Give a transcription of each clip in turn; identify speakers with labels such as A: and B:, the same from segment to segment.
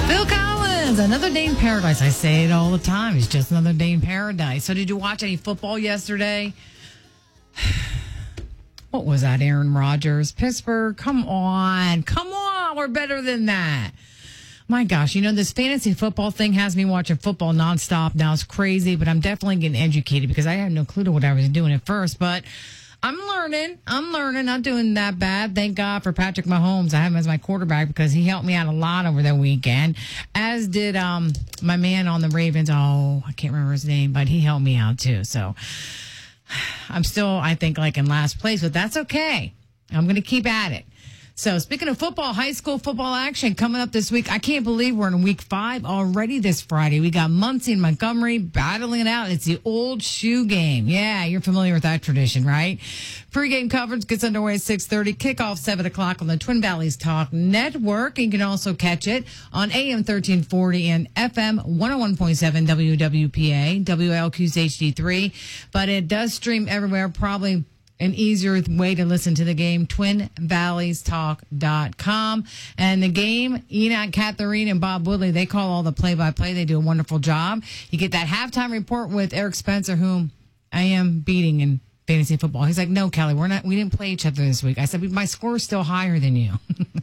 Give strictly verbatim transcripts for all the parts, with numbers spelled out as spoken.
A: Phil Collins, another day in paradise. I say it all the time. It's just another day in paradise. So did you watch any football yesterday? What was that, Aaron Rodgers? Pittsburgh, come on. Come on. We're better than that. My gosh, you know, this fantasy football thing has me watching football nonstop. Now it's crazy, but I'm definitely getting educated because I had no clue to what I was doing at first. But I'm learning. I'm learning. Not doing that bad. Thank God for Patrick Mahomes. I have him as my quarterback because he helped me out a lot over the weekend, as did um my man on the Ravens. Oh, I can't remember his name, but he helped me out too. So I'm still, I think, like in last place, but that's okay. I'm going to keep at it. So speaking of football, high school football action coming up this week. I can't believe we're in week five already this Friday. We got Muncie and Montgomery battling it out. It's the old shoe game. Yeah, you're familiar with that tradition, right? Pre-game coverage gets underway at six thirty. Kickoff seven o'clock on the Twin Valleys Talk Network. You can also catch it on A M thirteen forty and F M one oh one point seven W W P A, W L Q's H D three. But it does stream everywhere, probably an easier way to listen to the game, twin valleys talk dot com. And the game, Enoch Catherine and Bob Woodley, they call all the play-by-play. They do a wonderful job. You get that halftime report with Eric Spencer, whom I am beating in fantasy football. He's like, no, Kelly, we're not. We didn't play each other this week. I said, my score is still higher than you.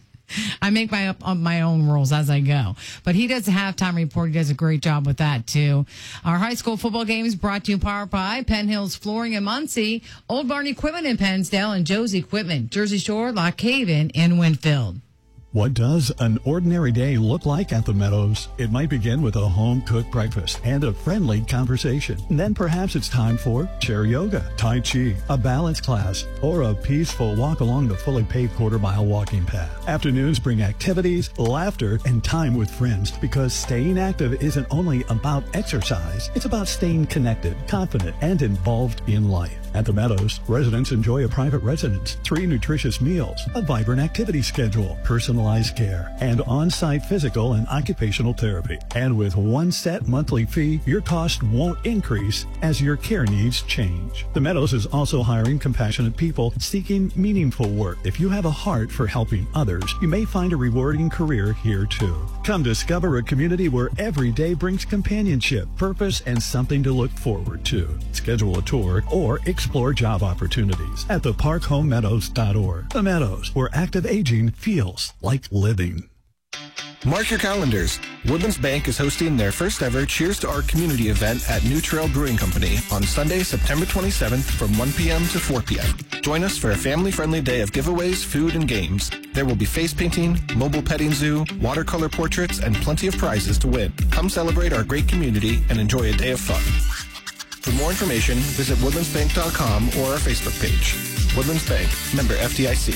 A: I make my up uh, my own rules as I go. But he does a halftime report. He does a great job with that, too. Our high school football games brought to you powered by Penn Hills Flooring in Muncie, Old Barn Equipment in Pennsdale, and Joe's Equipment, Jersey Shore, Lock Haven, and Winfield.
B: What does an ordinary day look like at the Meadows? It might begin with a home-cooked breakfast and a friendly conversation. And then perhaps it's time for chair yoga, Tai Chi, a balance class, or a peaceful walk along the fully paved quarter-mile walking path. Afternoons bring activities, laughter, and time with friends, because staying active isn't only about exercise. It's about staying connected, confident, and involved in life. At the Meadows, residents enjoy a private residence, three nutritious meals, a vibrant activity schedule, personalized care, and on-site physical and occupational therapy. And with one set monthly fee, your cost won't increase as your care needs change. The Meadows is also hiring compassionate people seeking meaningful work. If you have a heart for helping others, you may find a rewarding career here too. Come discover a community where every day brings companionship, purpose, and something to look forward to. Schedule a tour or explore job opportunities at the park home meadows dot org. The Meadows, where active aging feels like living.
C: Mark your calendars. Woodlands Bank is hosting their first ever Cheers to Art community event at New Trail Brewing Company on Sunday, September twenty-seventh from one p.m. to four p.m. Join us for a family-friendly day of giveaways, food, and games. There will be face painting, mobile petting zoo, watercolor portraits, and plenty of prizes to win. Come celebrate our great community and enjoy a day of fun. For more information, visit woodlands bank dot com or our Facebook page. Woodlands Bank, member F D I C.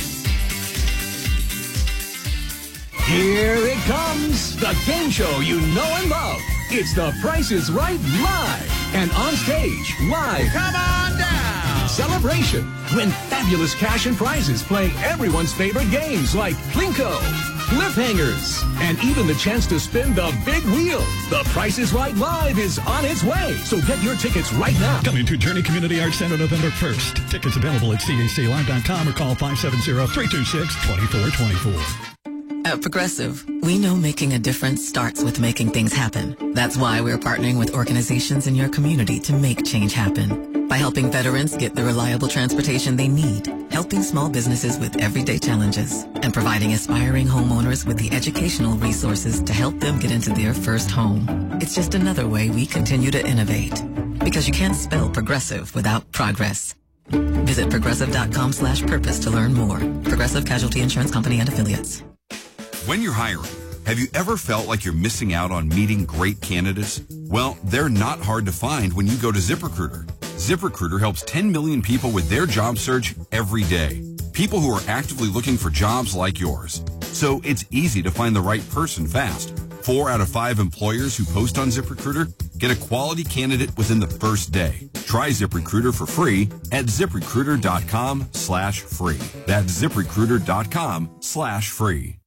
D: Here it comes, the game show you know and love. It's The Price is Right Live. And on stage, live. Come on down. Celebration. Win fabulous cash and prizes playing everyone's favorite games like Plinko, Cliffhangers, and even the chance to spin the big wheel. The Price is Right Live is on its way. So get your tickets right now.
B: Coming to Journey Community Arts Center November first. Tickets available at C A C live dot com or call five seven zero, three two six, two four two four.
E: At Progressive, we know making a difference starts with making things happen. That's why we're partnering with organizations in your community to make change happen. By helping veterans get the reliable transportation they need, helping small businesses with everyday challenges, and providing aspiring homeowners with the educational resources to help them get into their first home. It's just another way we continue to innovate. Because you can't spell progressive without progress. Visit progressive dot com slash purpose to learn more. Progressive Casualty Insurance Company and Affiliates.
F: When you're hiring, have you ever felt like you're missing out on meeting great candidates? Well, they're not hard to find when you go to ZipRecruiter. ZipRecruiter helps ten million people with their job search every day. People who are actively looking for jobs like yours. So it's easy to find the right person fast. Four out of five employers who post on ZipRecruiter get a quality candidate within the first day. Try ZipRecruiter for free at ZipRecruiter dot com slash free. That's ZipRecruiter dot com slash free.